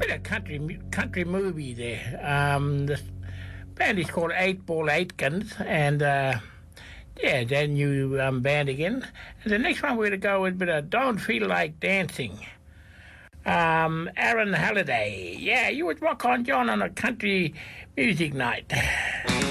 bit of country movie there. The band is called 8-Ball Aitkins, and yeah, their new band again. And the next one we're going to go with a bit of Don't Feel Like Dancing. Aaron Halliday. Yeah, you would rock on John on a country music night.